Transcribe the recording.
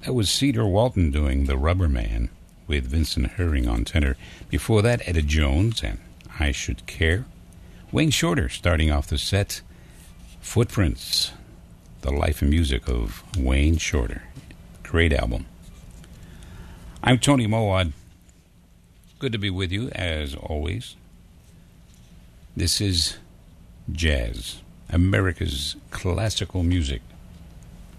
That was Cedar Walton doing The Rubber Man with Vincent Herring on tenor. Before that, Etta Jones and I Should Care. Wayne Shorter starting off the set. Footprints, The Life and Music of Wayne Shorter. Great album. I'm Tony Mowad. Good to be with you, as always. This is jazz, America's classical music.